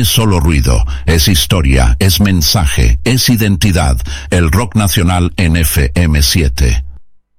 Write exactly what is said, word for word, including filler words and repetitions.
es solo ruido, es historia, es mensaje, es identidad. El rock nacional en F M siete.